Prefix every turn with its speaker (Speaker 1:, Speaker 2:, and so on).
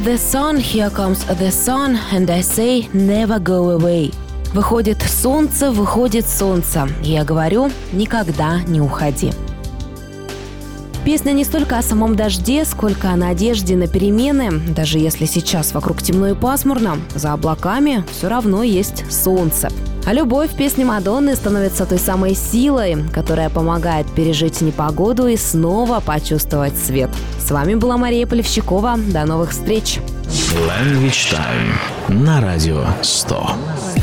Speaker 1: The sun, here comes the sun, and I say never go away. Выходит солнце, выходит солнце. И я говорю, никогда не уходи. Песня не столько о самом дожде, сколько о надежде на перемены. Даже если сейчас вокруг темно и пасмурно, за облаками все равно есть солнце. А любовь в песне Мадонны становится той самой силой, которая помогает пережить непогоду и снова почувствовать свет. С вами была Мария Полевщикова. До новых встреч!
Speaker 2: Language Time на Радио 100.